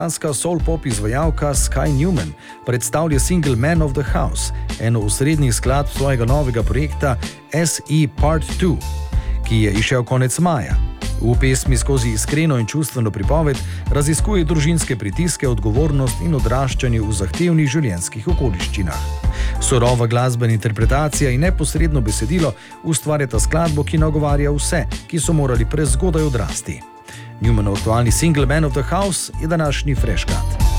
Ameriška soul-pop izvajalka Sky Newman predstavlja single Man of the House, eno osrednjih skladb svojega novega projekta SE Part 2, ki je izšel konec maja. V pesmi skozi iskreno in čustveno pripoved raziskuje družinske pritiske, odgovornost in odraščanje v zahtevnih življenjskih okoliščinah. Surova glasbena interpretacija in neposredno besedilo ustvarjata skladbo, ki nagovarja vse, ki so morali prezgodaj odrasti. Newmanov aktualni single Man of the House je današnji Freškat.